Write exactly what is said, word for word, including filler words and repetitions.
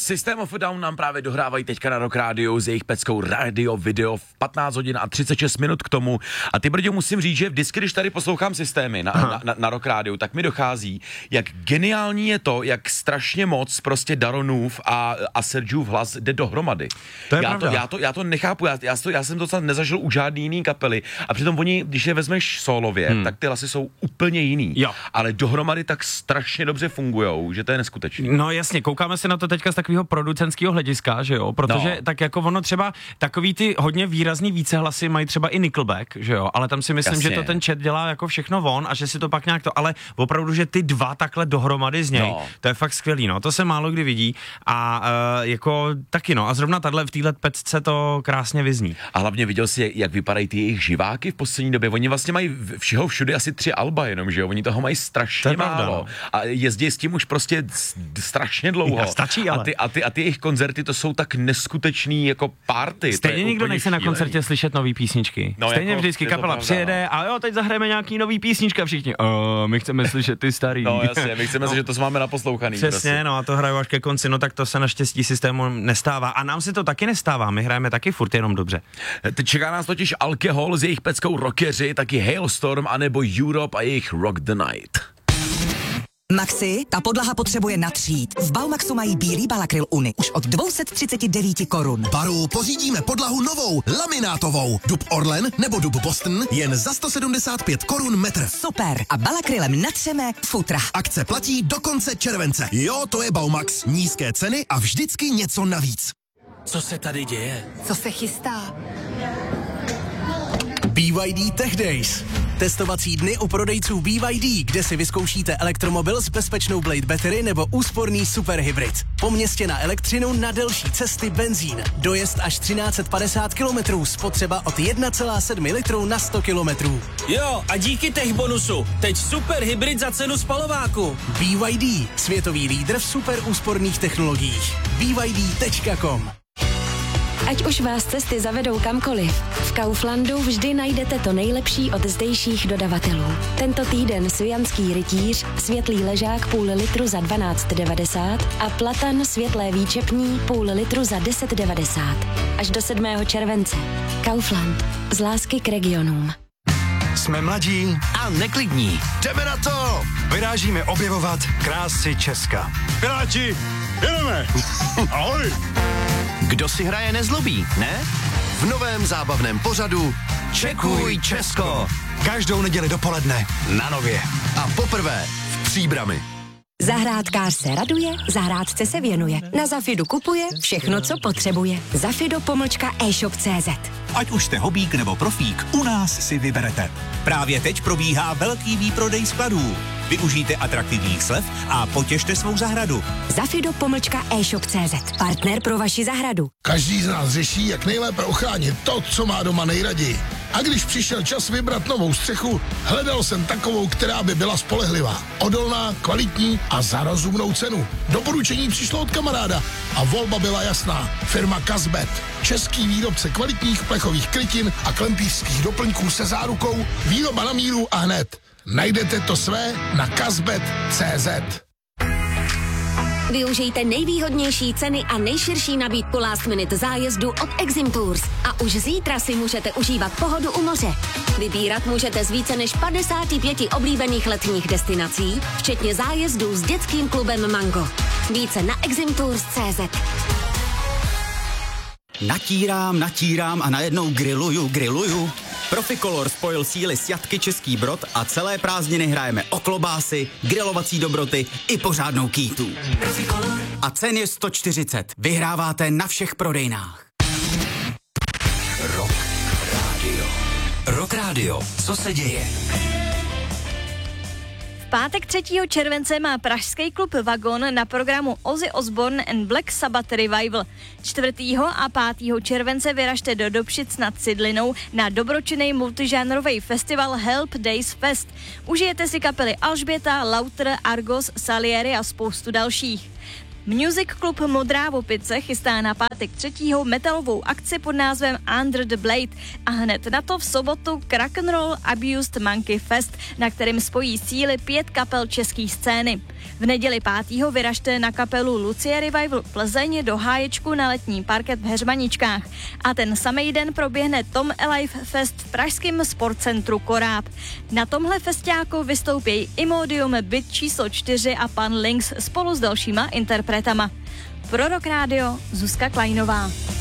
System of a Down nám právě dohrávají teďka na Rock Radio s jejich peckou Radio Video v patnáct hodin a třicet šest minut k tomu. A ty, Brďo, musím říct, že vždycky, když tady poslouchám systémy na, na, na, na Rock Radio, tak mi dochází, jak geniální je to, jak strašně moc prostě Daronův a, a Sergiův hlas jde dohromady. To je já, pravda. to, já, to, já to nechápu, já, já, to, já jsem to snad nezažil u žádný jiný kapely a přitom oni, když je vezmeš solově, hmm. tak ty hlasy jsou úplně jiný. Jo. Ale dohromady tak strašně dobře fungujou, že to je neskutečné. No jasně, koukáme se na to teďka z takového producentského hlediska, že jo, protože no. tak jako ono třeba takový ty hodně výrazný vícehlasy mají třeba i Nickelback, že jo, ale tam si myslím, jasně. že to ten chat dělá jako všechno von a že si to pak nějak to, ale opravdu, že ty dva takhle dohromady z něj, no. to je fakt skvělý, no, to se málo kdy vidí a uh, jako taky no a zrovna tahle v téhle pecce to krásně vyzní. A hlavně viděl jsi, jak vypadají ty jejich živáky v poslední době, oni vlastně mají všeho všude asi tři alba jenom, že jo, oni toho mají strašně málo pravda, a jezdí s tím už prostě strašně dlouho. Ja, stačí, ale. A ty, a, ty, a ty jejich koncerty, to jsou tak neskutečný jako party. Stejně nikdo nechce na koncertě slyšet nový písničky. No, Stejně jako, vždycky kapela přijede a jo, teď zahrajeme nějaký nový písnička všichni. O, my chceme slyšet ty starý. No jasně, my chceme no. slyšet, to máme naposlouchaný. Přesně, prostě. no a to hraju až ke konci, no tak to se naštěstí systému nestává. A nám se to taky nestává, my hrajeme taky furt jenom dobře. Teď čeká nás totiž Alkohol s jejich peckou Rockeři, taky Hailstorm anebo Europe a jejich Rock the Night. Maxi, ta podlaha potřebuje natřít. V Baumaxu mají bílý Balakryl Uni už od dvě stě třicet devět korun. Baru, pořídíme podlahu novou, laminátovou. Dub Orlen nebo dub Boston jen za sto sedmdesát pět korun metr. Super. A Balakrylem natřeme futra. Akce platí do konce července. Jo, to je Baumax. Nízké ceny a vždycky něco navíc. Co se tady děje? Co se chystá? B Y D Tech Days. Testovací dny u prodejců B Y D, kde si vyzkoušíte elektromobil s bezpečnou Blade Battery nebo úsporný superhybrid. Po městě na elektřinu, na delší cesty benzín. Dojezd až třináct set padesát kilometrů, spotřeba od jedna celá sedm litru na sto kilometrů. Jo, a díky tech bonusu, teď superhybrid za cenu spalováku. B Y D, světový lídr v super úsporných technologiích. B Y D tečka com. Ať už vás cesty zavedou kamkoliv, v Kauflandu vždy najdete to nejlepší od zdejších dodavatelů. Tento týden svijanský rytíř, světlý ležák půl litru za dvanáct devadesát a platan světlé výčepní půl litru za deset devadesát. Až do sedmého července. Kaufland. Z lásky k regionům. Jsme mladí a neklidní. Jdeme na to! Vyrážíme objevovat krásy Česka. Piráti, jedeme! Ahoj! Kdo si hraje nezlobí, ne? V novém zábavném pořadu Čekuj Česko. Každou neděli dopoledne na Nově. A poprvé v Příbrami. Zahrádkář se raduje, zahrádce se věnuje. Na Zafidu kupuje všechno, co potřebuje. Zafido pomlčka e-shop tečka cé zet. Ať už jste hobík nebo profík, u nás si vyberete. Právě teď probíhá velký výprodej skladů. Využijte atraktivních slev a potěšte svou zahradu. Zafido pomlčka e-shop tečka cé zet. Partner pro vaši zahradu. Každý z nás řeší, jak nejlépe ochránit to, co má doma nejraději. A když přišel čas vybrat novou střechu, hledal jsem takovou, která by byla spolehlivá, odolná, kvalitní a za rozumnou cenu. Doporučení přišlo od kamaráda a volba byla jasná. Firma Kazbet. Český výrobce kvalitních plechových krytin a klempířských doplňků se zárukou, výroba na míru a hned. Najdete to své na kazbet tečka cé zet. Využijte nejvýhodnější ceny a nejširší nabídku last minute zájezdu od Exim Tours. A už zítra si můžete užívat pohodu u moře. Vybírat můžete z více než padesáti pěti oblíbených letních destinací, včetně zájezdů s dětským klubem Mango. Více na exim tours tečka cé zet. Natírám, natírám a najednou grilluju, grilluju. Proficolor spojil síly s Jatky Český Brod a celé prázdniny hrajeme o klobásy, grilovací dobroty i pořádnou kýtu. A cen je sto čtyřicet. Vyhráváte na všech prodejnách. Rock Radio. Rock Radio. Co se děje? V pátek třetího července má pražský klub Vagon na programu Ozzy Osbourne and Black Sabbath Revival. čtvrtého a pátého července vyražte do Dobšic nad Cidlinou na dobročinný multižánrový festival Help Days Fest. Užijete si kapely Alžběta, Lauter, Argos, Salieri a spoustu dalších. Music Club Modrá Vopice chystá na pátek třetího metalovou akci pod názvem Under the Blade a hned na to v sobotu Rock'n'Roll Abused Monkey Fest, na kterém spojí síly pět kapel české scény. V neděli pátého vyražte na kapelu Lucie Revival Plzeň do háječku na letní parket v Heřmaničkách. A ten samej den proběhne Tom Alive Fest v pražském sportcentru Koráb. Na tomhle festiáku vystoupí Imodium, Byt číslo čtyři a pan Lynx spolu s dalšíma interpretama. Pro Rock Radio Zuzka Kleinová.